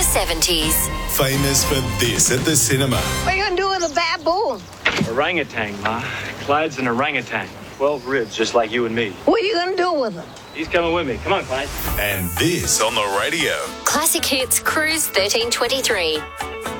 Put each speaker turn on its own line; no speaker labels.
70s.
Famous for this at the cinema.
What are you going to do with a baboon?
Orangutan, Ma. Clyde's an orangutan. 12 ribs, just like you and me.
What are you going to do with him?
He's coming with me. Come on, Clyde.
And this on the radio.
Classic Hits Cruise 1323.